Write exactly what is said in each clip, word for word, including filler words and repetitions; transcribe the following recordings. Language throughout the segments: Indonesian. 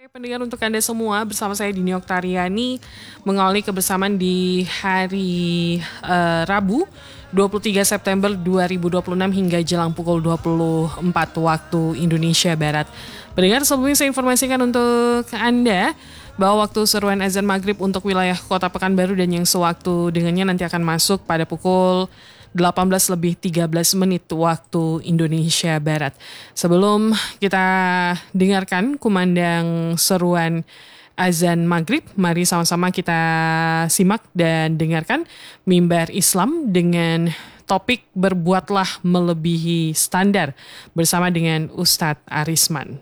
Hai pendengar, untuk Anda semua, bersama saya Dini Oktariani mengawali kebersamaan di hari uh, Rabu dua puluh tiga September dua ribu dua puluh enam hingga jelang pukul dua puluh empat waktu Indonesia Barat. Pendengar, sebelumnya saya informasikan untuk Anda bahwa waktu seruan azan maghrib untuk wilayah Kota Pekanbaru dan yang sewaktu dengannya nanti akan masuk pada pukul delapan belas lebih tiga belas menit waktu Indonesia Barat. Sebelum kita dengarkan kumandang seruan azan maghrib, mari sama-sama kita simak dan dengarkan Mimbar Islam dengan topik Berbuatlah Melebihi Standar bersama dengan Ustadz Arisman.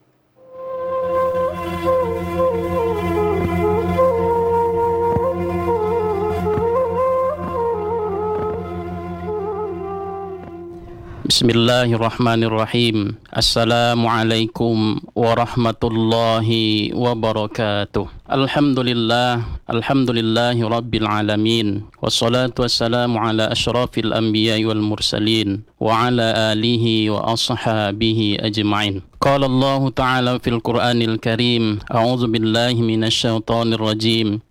Bismillahirrahmanirrahim. Assalamualaikum warahmatullahi wabarakatuh. Alhamdulillah, alhamdulillahi rabbil alamin. Wassalatu wassalamu ala asyrafil anbiya'i wal mursalin wa ala alihi wa ashabihi ajma'in. Qala Allah Ta'ala fil Qur'anil Karim, a'udzu billahi minasy syaithanir rajim.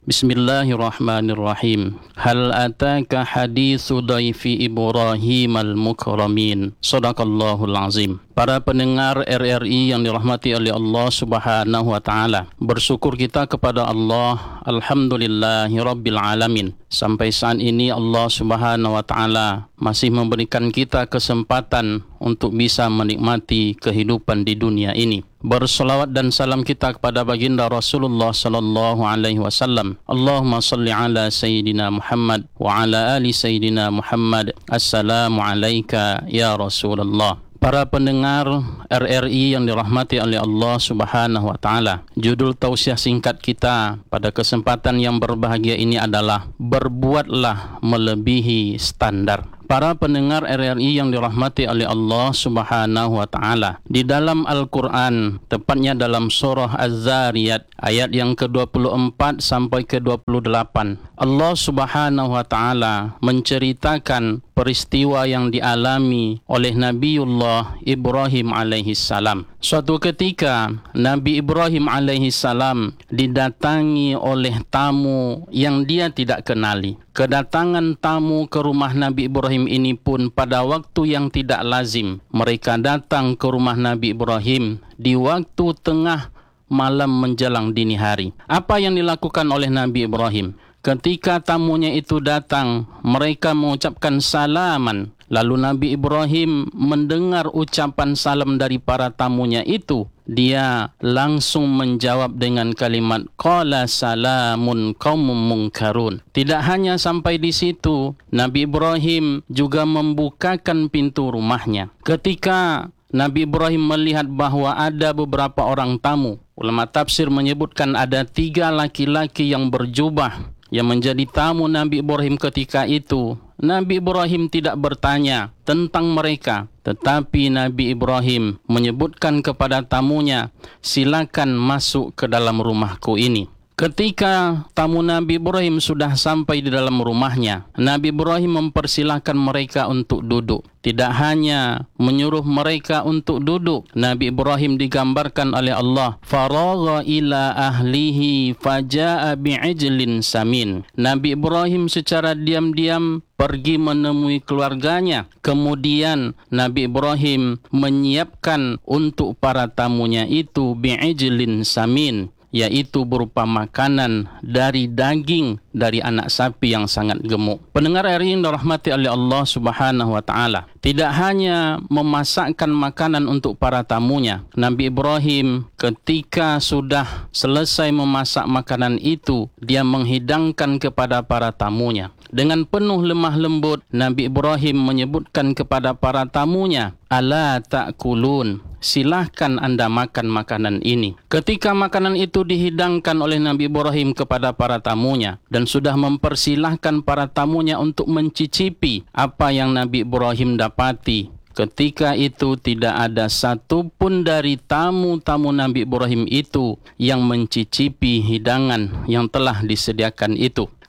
Bismillahirrahmanirrahim. Hal ataka haditsu dhaifi Ibrahim al-mukramin. Shadaqallahul azim. Para pendengar R R I yang dirahmati oleh Allah Subhanahu wa taala, bersyukur kita kepada Allah, alhamdulillahirabbil alamin. Sampai saat ini Allah Subhanahu wa taala masih memberikan kita kesempatan untuk bisa menikmati kehidupan di dunia ini. Berselawat dan salam kita kepada baginda Rasulullah sallallahu alaihi wasallam. Allahumma salli ala sayyidina Muhammad wa ala ali sayyidina Muhammad. Assalamu alayka ya Rasulullah. Para pendengar R R I yang dirahmati oleh Allah Subhanahu wa taala, judul tausiah singkat kita pada kesempatan yang berbahagia ini adalah Berbuatlah Melebihi Standar. Para pendengar R R I yang dirahmati oleh Allah Subhanahu wa taala, di dalam Al-Qur'an, tepatnya dalam surah Az-Zariyat ayat yang ke dua puluh empat sampai ke dua puluh delapan, Allah Subhanahu wa taala menceritakan peristiwa yang dialami oleh Nabiullah Ibrahim alaihi salam. Suatu ketika Nabi Ibrahim alaihi salam didatangi oleh tamu yang dia tidak kenali. Kedatangan tamu ke rumah Nabi Ibrahim ini pun pada waktu yang tidak lazim. Mereka datang ke rumah Nabi Ibrahim di waktu tengah malam menjelang dini hari. Apa yang dilakukan oleh Nabi Ibrahim? Ketika tamunya itu datang, mereka mengucapkan salaman. Lalu Nabi Ibrahim mendengar ucapan salam dari para tamunya itu. Dia langsung menjawab dengan kalimat qala salamun qaumun munkarun. Tidak hanya sampai di situ, Nabi Ibrahim juga membukakan pintu rumahnya. Ketika Nabi Ibrahim melihat bahwa ada beberapa orang tamu, ulama tafsir menyebutkan ada tiga laki-laki yang berjubah yang menjadi tamu Nabi Ibrahim ketika itu. Nabi Ibrahim tidak bertanya tentang mereka, tetapi Nabi Ibrahim menyebutkan kepada tamunya, silakan masuk ke dalam rumahku ini. Ketika tamu Nabi Ibrahim sudah sampai di dalam rumahnya, Nabi Ibrahim mempersilahkan mereka untuk duduk. Tidak hanya menyuruh mereka untuk duduk, Nabi Ibrahim digambarkan oleh Allah, faragha ila ahlihi faja'a bi'ijlin samin. Nabi Ibrahim secara diam-diam pergi menemui keluarganya. Kemudian Nabi Ibrahim menyiapkan untuk para tamunya itu bi'ijlin samin, yaitu berupa makanan dari daging dari anak sapi yang sangat gemuk. Pendengar R R I yang dirahmati oleh Allah Subhanahu wa taala, tidak hanya memasakkan makanan untuk para tamunya, Nabi Ibrahim ketika sudah selesai memasak makanan itu, dia menghidangkan kepada para tamunya. Dengan penuh lemah lembut, Nabi Ibrahim menyebutkan kepada para tamunya, ala ta'kulun, silahkan anda makan makanan ini. Ketika makanan itu dihidangkan oleh Nabi Ibrahim kepada para tamunya dan sudah mempersilahkan para tamunya untuk mencicipi apa yang Nabi Ibrahim dapati, ketika itu tidak ada satupun dari tamu-tamu Nabi Ibrahim itu yang mencicipi hidangan yang telah disediakan itu.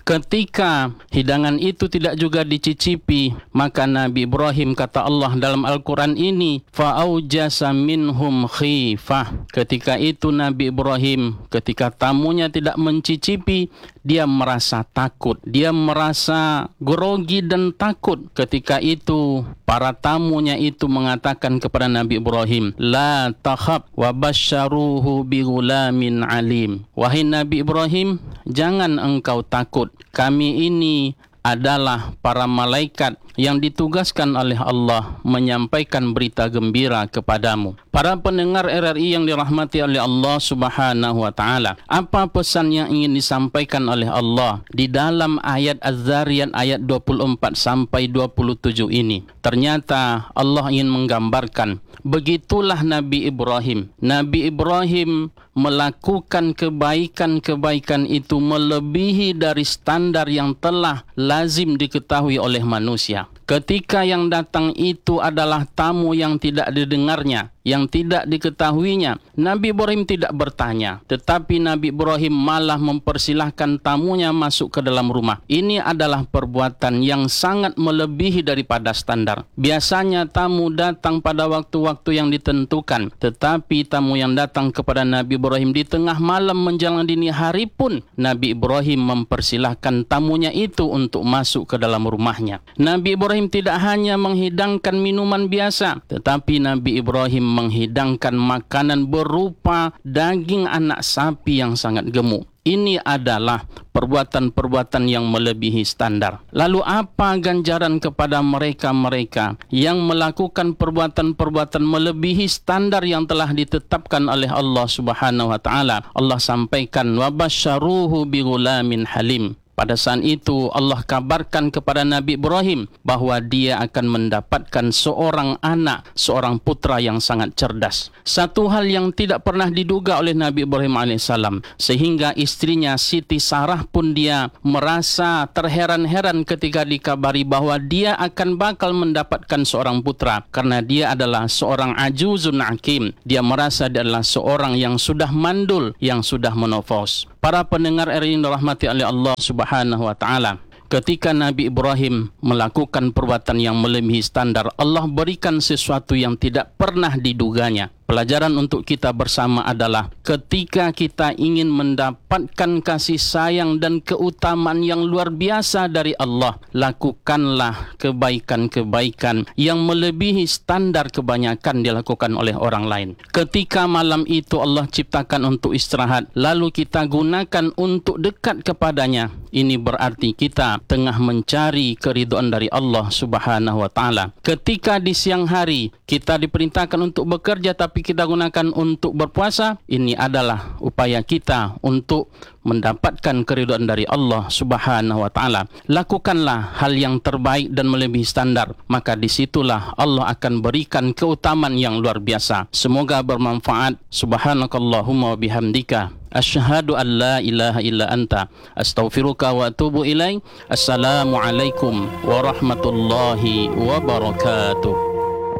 Ketika hidangan itu tidak juga dicicipi, maka Nabi Ibrahim, kata Allah dalam Al-Quran ini, fa'aujasa minhum khifah. Ketika itu Nabi Ibrahim, ketika tamunya tidak mencicipi, dia merasa takut, dia merasa grogi dan takut. Ketika itu para tamunya itu mengatakan kepada Nabi Ibrahim, la takhab wa basyaruhu bi ghulamin alim. Wahai Nabi Ibrahim, jangan engkau takut, kami ini adalah para malaikat yang ditugaskan oleh Allah menyampaikan berita gembira kepadamu. Para pendengar R R I yang dirahmati oleh Allah Subhanahu wa taala, apa pesan yang ingin disampaikan oleh Allah di dalam ayat Az-Zariyat ayat dua puluh empat sampai dua puluh tujuh ini? Ternyata Allah ingin menggambarkan begitulah Nabi Ibrahim. Nabi Ibrahim melakukan kebaikan-kebaikan itu melebihi dari standar yang telah lazim diketahui oleh manusia. Ketika yang datang itu adalah tamu yang tidak didengarnya, yang tidak diketahuinya, Nabi Ibrahim tidak bertanya, tetapi Nabi Ibrahim malah mempersilahkan tamunya masuk ke dalam rumah. Ini adalah perbuatan yang sangat melebihi daripada standar. Biasanya tamu datang pada waktu-waktu yang ditentukan, tetapi tamu yang datang kepada Nabi Ibrahim di tengah malam menjelang dini hari pun, Nabi Ibrahim mempersilahkan tamunya itu untuk masuk ke dalam rumahnya. Nabi Ibrahim tidak hanya menghidangkan minuman biasa, tetapi Nabi Ibrahim menghidangkan makanan berupa daging anak sapi yang sangat gemuk. Ini adalah perbuatan-perbuatan yang melebihi standar. Lalu apa ganjaran kepada mereka-mereka yang melakukan perbuatan-perbuatan melebihi standar yang telah ditetapkan oleh Allah Subhanahu wa taala? Allah sampaikan, wa basyaruhu bi ghulamin halim. Pada saat itu Allah kabarkan kepada Nabi Ibrahim bahwa dia akan mendapatkan seorang anak, seorang putra yang sangat cerdas. Satu hal yang tidak pernah diduga oleh Nabi Ibrahim alaihissalam, sehingga istrinya Siti Sarah pun dia merasa terheran-heran ketika dikabari bahwa dia akan bakal mendapatkan seorang putra, karena dia adalah seorang ajuzun hakim. Dia merasa dia adalah seorang yang sudah mandul, yang sudah menopause. Para pendengar R R I yang dirahmati oleh Allah Subhanahu wa taala, ketika Nabi Ibrahim melakukan perbuatan yang melebihi standar, Allah berikan sesuatu yang tidak pernah diduganya. Pelajaran untuk kita bersama adalah ketika kita ingin mendapatkan kasih sayang dan keutamaan yang luar biasa dari Allah, lakukanlah kebaikan-kebaikan yang melebihi standar kebanyakan dilakukan oleh orang lain. Ketika malam itu Allah ciptakan untuk istirahat, lalu kita gunakan untuk dekat kepadanya, ini berarti kita tengah mencari keridhaan dari Allah Subhanahu wa taala. Ketika di siang hari kita diperintahkan untuk bekerja tapi kita gunakan untuk berpuasa, ini adalah upaya kita untuk mendapatkan keridhaan dari Allah Subhanahu wa taala. Lakukanlah hal yang terbaik dan melebihi standar, maka disitulah Allah akan berikan keutamaan yang luar biasa. Semoga bermanfaat. Subhanakallahumma wa bihamdika, asyhadu an la ilaha illa anta, astaghfiruka wa atubu ilaik. Assalamualaikum warahmatullahi wabarakatuh.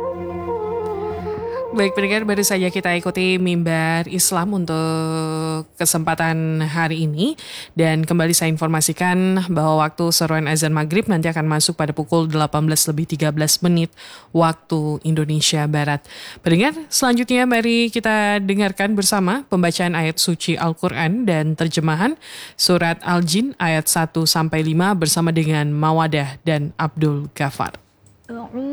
Baik pendengar, baru saja kita ikuti Mimbar Islam untuk kesempatan hari ini. Dan kembali saya informasikan bahwa waktu seruan azan maghrib nanti akan masuk pada pukul delapan belas lebih tiga belas menit waktu Indonesia Barat. Pendengar, selanjutnya mari kita dengarkan bersama pembacaan ayat suci Al-Quran dan terjemahan surat Al-Jin ayat satu sampai lima bersama dengan Mawadah dan Abdul Ghafar.